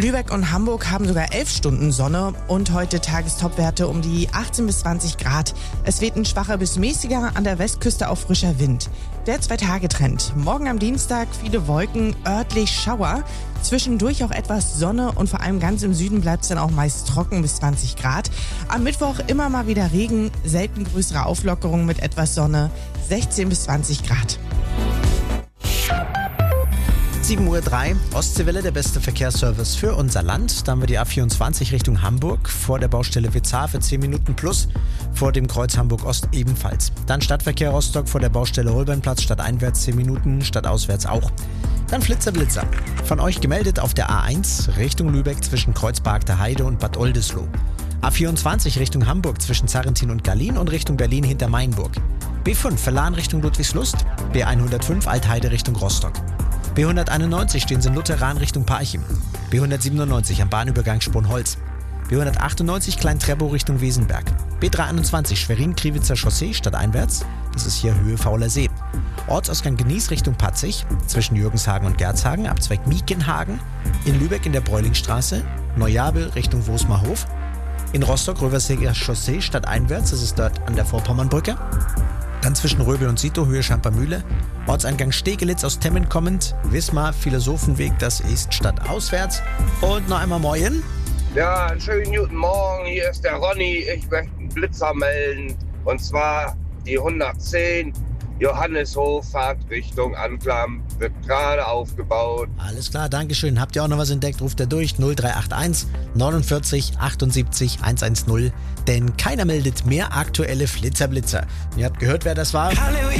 Lübeck und Hamburg haben sogar 11 Stunden Sonne und heute Tagestopwerte um die 18 bis 20 Grad. Es weht ein schwacher bis mäßiger, an der Westküste auch frischer Wind. Der 2-Tage-Trend. Morgen am Dienstag viele Wolken, örtlich Schauer. Zwischendurch auch etwas Sonne und vor allem ganz im Süden bleibt es dann auch meist trocken bis 20 Grad. Am Mittwoch immer mal wieder Regen, selten größere Auflockerungen mit etwas Sonne, 16 bis 20 Grad. 7:03 Uhr, Ostseewelle, der beste Verkehrsservice für unser Land. Da haben wir die A24 Richtung Hamburg, vor der Baustelle Witzhafe 10 Minuten plus, vor dem Kreuz Hamburg-Ost ebenfalls. Dann Stadtverkehr Rostock vor der Baustelle Holbernplatz, stadteinwärts 10 Minuten, stadtauswärts auch. Dann Flitzer. Von euch gemeldet auf der A1 Richtung Lübeck zwischen Kreuzberg Heide und Bad Oldesloe. A24 Richtung Hamburg zwischen Zarrentin und Gallien und Richtung Berlin hinter Mainburg. B5 Verlan Richtung Ludwigslust, B105 Altheide Richtung Rostock. B191 stehen Sie in Lutheran Richtung Parchim. B197 am Bahnübergang Sponholz. B198 Klein-Treppow Richtung Wesenberg. B321 Schwerin-Kriwitzer Chaussee stadteinwärts. Das ist hier Höhe Fauler See. Ortsausgang Genieß Richtung Patzig zwischen Jürgenshagen und Gerzhagen, Abzweig Miekenhagen. In Lübeck in der Bräulingstraße. Neujabel Richtung Wosmarhof. In Rostock Röverseger Chaussee stadteinwärts. Das ist dort an der Vorpommernbrücke. Dann zwischen Röbel und Sito, Höhe Schampermühle. Ortseingang Stegelitz aus Temmen kommend. Wismar, Philosophenweg, das ist stadtauswärts. Und noch einmal Moin. Ja, einen schönen guten Morgen. Hier ist der Ronny. Ich möchte einen Blitzer melden. Und zwar die 110 Johanneshoffahrt Richtung Anklam. Wird gerade aufgebaut. Alles klar, Dankeschön. Habt ihr auch noch was entdeckt? Ruft ihr durch 0381 49 78 110. Denn keiner meldet mehr aktuelle Flitzer. Ihr habt gehört, wer das war.